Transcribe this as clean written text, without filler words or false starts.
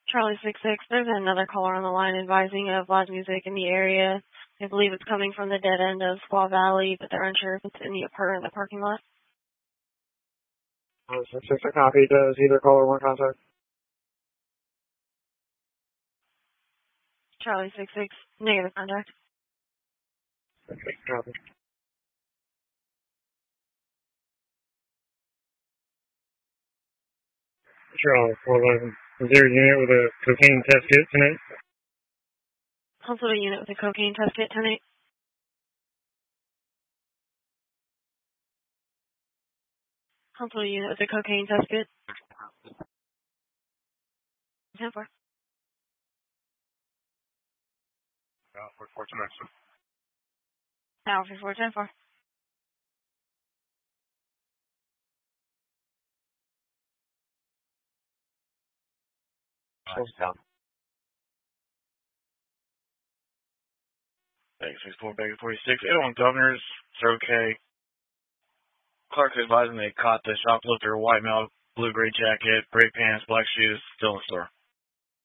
Charlie 66, there's another caller on the line advising of loud music in the area. I believe it's coming from the dead end of Squaw Valley, but they're unsure if it's in the apartment in the parking lot. 66, a copy. Does either caller want contact? Charlie 66, negative contact. Okay, copy. Charlie 411, is there a unit with a cocaine test kit tonight? Also a unit with a cocaine test kit tonight. Also a unit with a cocaine test kit. 10-4. For 4 tonight, sir. Alpha 4, 10-4. Baggage 64, baggage 46. 801 Governors, it's okay. Clark's advising they caught the shoplifter, white male, blue-gray jacket, gray pants, black shoes, still in the store.